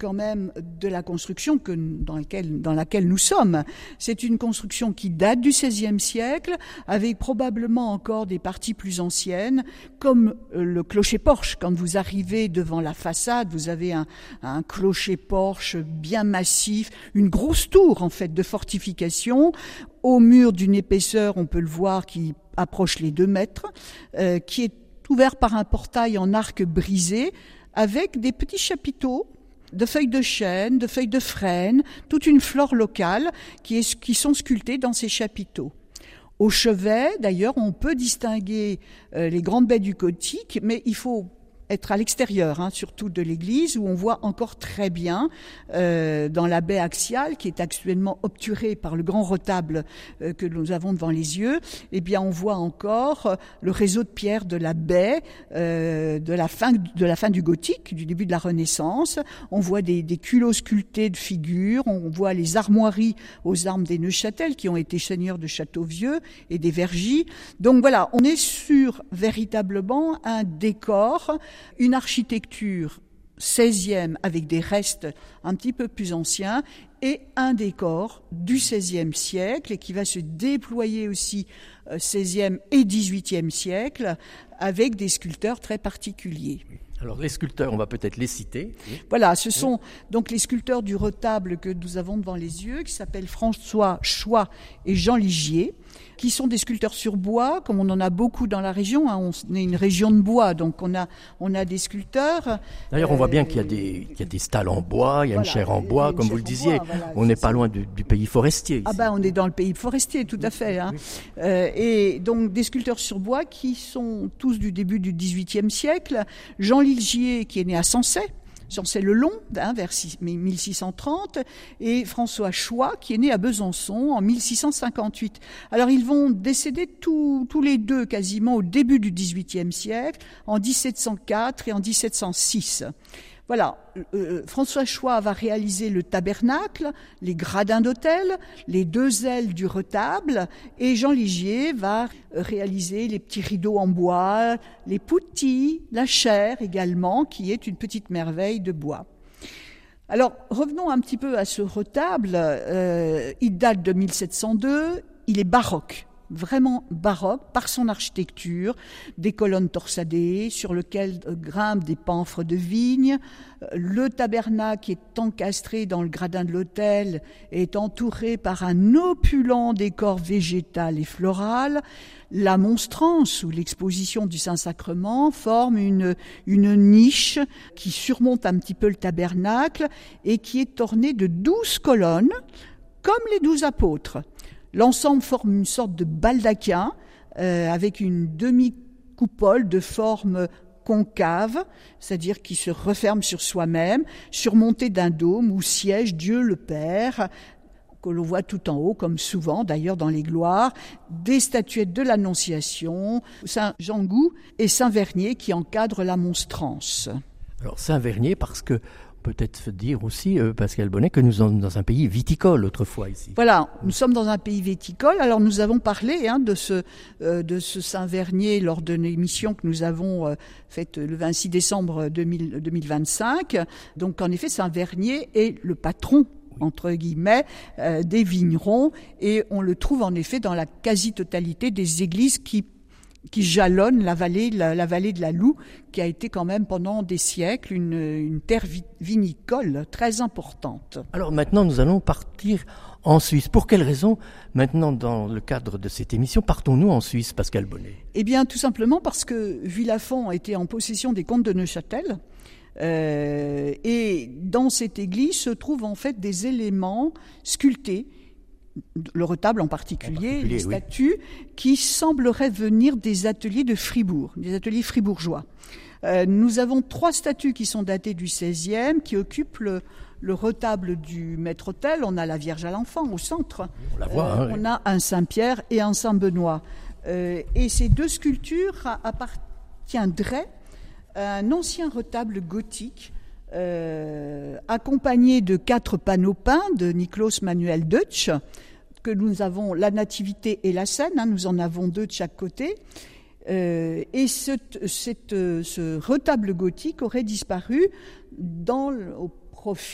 quand même de la construction dans laquelle nous sommes. C'est une construction qui date du XVIe siècle, avec probablement encore des parties plus anciennes, comme le clocher-porche. Quand vous arrivez devant la façade, vous avez un clocher-porche bien massif, une grosse tour en fait de fortification, au mur d'une épaisseur, on peut le voir, qui approche les 2 mètres, qui est ouvert par un portail en arc brisé, avec des petits chapiteaux de feuilles de chêne, de feuilles de frêne, toute une flore locale qui sont sculptées dans ces chapiteaux. Au chevet, d'ailleurs, on peut distinguer les grandes baies du gothique, mais il faut être à l'extérieur, surtout de l'église, où on voit encore très bien, dans la baie axiale, qui est actuellement obturée par le grand retable que nous avons devant les yeux, eh bien, on voit encore le réseau de pierre de la baie de la fin du gothique, du début de la Renaissance. On voit des culots sculptés de figures, on voit les armoiries aux armes des Neuchâtel, qui ont été seigneurs de Châteauvieux et des Vergy. Donc voilà, on est sur véritablement un décor, une architecture 16e avec des restes un petit peu plus anciens et un décor du XVIe siècle et qui va se déployer aussi 16e et 18e siècle avec des sculpteurs très particuliers. Alors les sculpteurs, on va peut-être les citer. Voilà, ce sont donc les sculpteurs du retable que nous avons devant les yeux, qui s'appellent François Choix et Jean Ligier, qui sont des sculpteurs sur bois, comme on en a beaucoup dans la région. On est une région de bois, donc on a des sculpteurs. D'ailleurs, on voit bien qu'il y a des stalles en bois, il y a une chaire en bois, comme vous le disiez. On n'est pas loin du pays forestier. Ici. On est dans le pays forestier, tout à fait. Oui. Et donc des sculpteurs sur bois qui sont tous du début du XVIIIe siècle. Jean Ligier, qui est né à Sensey-le-Long, vers 1630, et François Choix, qui est né à Besançon en 1658. Alors ils vont décéder tous les deux quasiment au début du XVIIIe siècle, en 1704 et en 1706. Voilà, François Choix va réaliser le tabernacle, les gradins d'autel, les 2 ailes du retable, et Jean Ligier va réaliser les petits rideaux en bois, les poutis, la chaire également, qui est une petite merveille de bois. Alors, revenons un petit peu à ce retable. Il date de 1702, il est baroque. Vraiment baroque par son architecture, des colonnes torsadées sur lesquelles grimpent des pamphes de vigne. Le tabernacle est encastré dans le gradin de l'autel et est entouré par un opulent décor végétal et floral. La monstrance, ou l'exposition du Saint-Sacrement, forme une niche qui surmonte un petit peu le tabernacle et qui est ornée de 12 colonnes, comme les 12 apôtres. L'ensemble forme une sorte de baldaquin avec une demi-coupole de forme concave, c'est-à-dire qui se referme sur soi-même, surmontée d'un dôme où siège Dieu le Père, que l'on voit tout en haut, comme souvent d'ailleurs dans les gloires, des statuettes de l'Annonciation, Saint Jean-Gou et Saint Vernier qui encadrent la monstrance. Alors Saint Vernier, parce que peut-être dire aussi, Pascal Bonnet, que nous sommes dans un pays viticole autrefois ici. Voilà, nous sommes dans un pays viticole. Alors nous avons parlé de ce Saint-Vernier lors d'une émission que nous avons faite le 26 décembre 2025. Donc en effet, Saint-Vernier est le patron, entre guillemets, des vignerons. Et on le trouve en effet dans la quasi-totalité des églises qui jalonne la vallée de la Loue, qui a été quand même pendant des siècles une terre vinicole très importante. Alors maintenant, nous allons partir en Suisse. Pour quelle raison, maintenant, dans le cadre de cette émission, partons-nous en Suisse, Pascal Bonnet ? Eh bien, tout simplement parce que Villafon était en possession des comtes de Neuchâtel. Et dans cette église se trouvent en fait des éléments sculptés, le retable en particulier les statues, qui sembleraient venir des ateliers de Fribourg, des ateliers fribourgeois. Nous avons 3 statues qui sont datées du XVIe, qui occupent le retable du maître-autel. On a la Vierge à l'Enfant au centre. On la voit, on a un Saint-Pierre et un Saint-Benoît. Et ces 2 sculptures appartiendraient à un ancien retable gothique accompagné de 4 panneaux peints de Niklaus Manuel Deutsch, que nous avons la Nativité et la Scène, nous en avons 2 de chaque côté, et ce retable gothique aurait disparu au profit